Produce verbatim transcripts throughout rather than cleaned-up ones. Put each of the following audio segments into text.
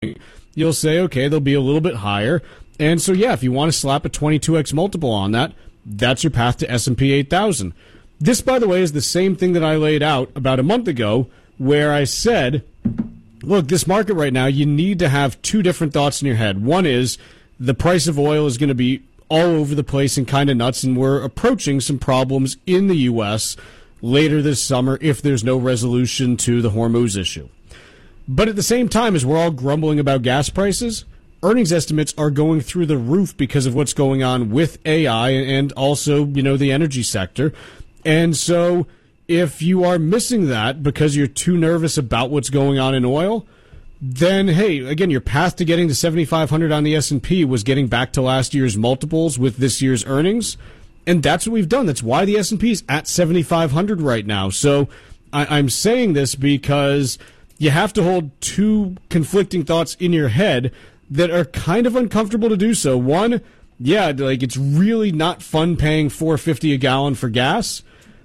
you'll say, okay, they'll be a little bit higher. And so, yeah, if you want to slap a twenty-two x multiple on that, that's your path to S and P eight thousand. This, by the way, is the same thing that I laid out about a month ago, where I said, look, this market right now, you need to have two different thoughts in your head. One is the price of oil is going to be all over the place and kind of nuts, and we're approaching some problems in the U S later this summer if there's no resolution to the Hormuz issue. But at the same time, as we're all grumbling about gas prices, earnings estimates are going through the roof because of what's going on with A I and also, you know, the energy sector. And so if you are missing that because you're too nervous about what's going on in oil, then, hey, again, your path to getting to seventy-five hundred on the S and P was getting back to last year's multiples with this year's earnings. And that's what we've done. That's why the S and P is at seventy-five hundred right now. So I, I'm saying this because you have to hold two conflicting thoughts in your head that are kind of uncomfortable to do so. One, yeah, like it's really not fun paying four fifty a gallon for gas.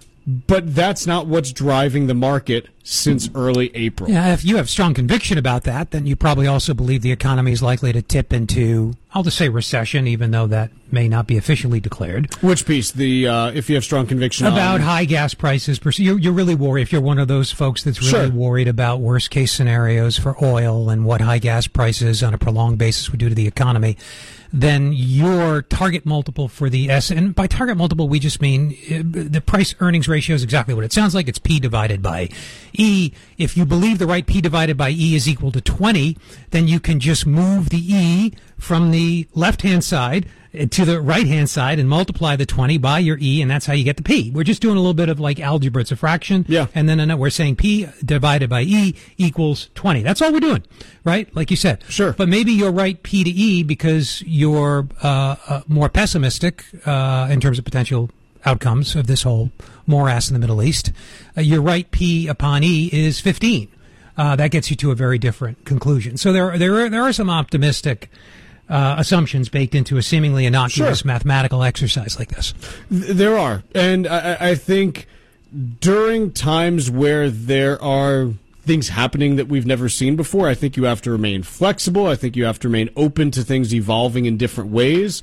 But that's not what's driving the market since early April. Yeah, if you have strong conviction about that, then you probably also believe the economy is likely to tip into, I'll just say recession, even though that may not be officially declared. Which piece? The uh, if you have strong conviction about on... high gas prices. You're, you're really worried if you're one of those folks that's really sure. worried about worst case scenarios for oil and what high gas prices on a prolonged basis would do to the economy. Then your target multiple for the S, and by target multiple we just mean uh, the price earnings ratio is exactly what it sounds like. It's P divided by E. If you believe the right P divided by E is equal to twenty, then you can just move the E from the left-hand side to the right-hand side and multiply the twenty by your E, and that's how you get the P. We're just doing a little bit of like algebra. It's a fraction. Yeah. And then we're saying P divided by E equals twenty. That's all we're doing, right? Like you said. Sure. But maybe you're right P to E because you're uh, uh, more pessimistic uh, in terms of potential outcomes of this whole morass in the Middle East. Uh, your right P upon E is fifteen. Uh, that gets you to a very different conclusion. So there, there are, there are some optimistic Uh, assumptions baked into a seemingly innocuous sure. mathematical exercise like this. There are. And I, I think during times where there are things happening that we've never seen before, I think you have to remain flexible. I think you have to remain open to things evolving in different ways.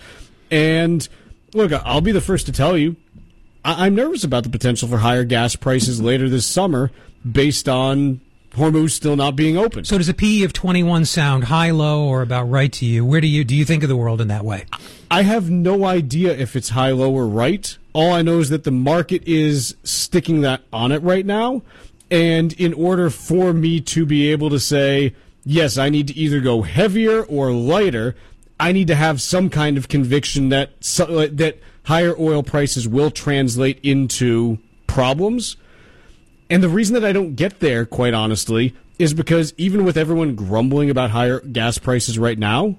And look, I'll be the first to tell you, I- I'm nervous about the potential for higher gas prices later this summer based on Hormuz still not being open. So does a P E of twenty-one sound high, low, or about right to you? Where do you do you think of the world in that way? I have no idea if it's high, low, or right. All I know is that the market is sticking that on it right now. And in order for me to be able to say, yes, I need to either go heavier or lighter, I need to have some kind of conviction that that higher oil prices will translate into problems. And the reason that I don't get there, quite honestly, is because even with everyone grumbling about higher gas prices right now,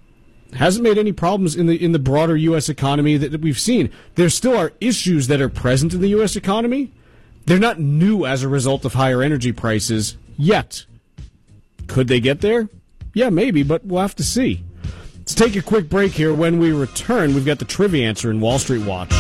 it hasn't made any problems in the in the broader U S economy that, that we've seen. There still are issues that are present in the U S economy. They're not new as a result of higher energy prices yet. Could they get there? Yeah, maybe, but we'll have to see. Let's take a quick break here. When we return, we've got the trivia answer in Wall Street Watch.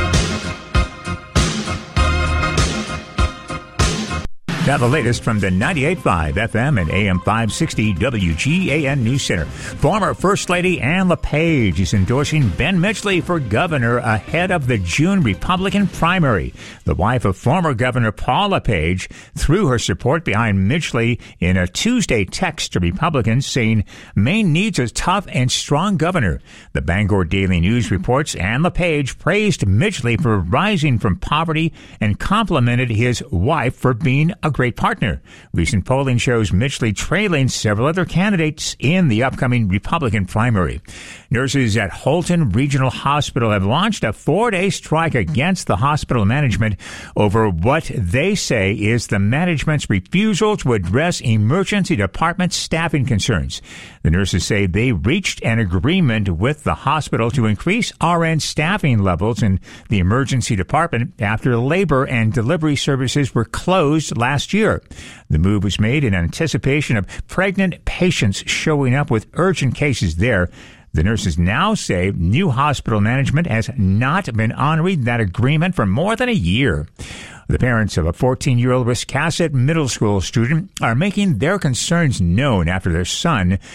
Now the latest from the ninety-eight point five F M and A M five sixty W G A N News Center. Former First Lady Ann LePage is endorsing Ben Midgley for governor ahead of the June Republican primary. The wife of former Governor Paul LePage threw her support behind Midgley in a Tuesday text to Republicans saying Maine needs a tough and strong governor. The Bangor Daily News reports Ann LePage praised Midgley for rising from poverty and complimented his wife for being a great partner. Recent polling shows Midgley trailing several other candidates in the upcoming Republican primary. Nurses at Holton Regional Hospital have launched a four-day strike against the hospital management over what they say is the management's refusal to address emergency department staffing concerns. The nurses say they reached an agreement with the hospital to increase R N staffing levels in the emergency department after labor and delivery services were closed last year. The move was made in anticipation of pregnant patients showing up with urgent cases there. The nurses now say new hospital management has not been honoring that agreement for more than a year. The parents of a fourteen-year-old Wiscasset middle school student are making their concerns known after their son